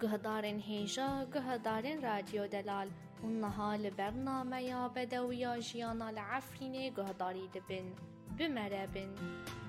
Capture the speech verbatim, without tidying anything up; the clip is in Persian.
گهدارن هیجا گهدارن رادیو دلال اونها لبرنامه یا بدویا جیانا لعفرینه گهداری دبن بمربن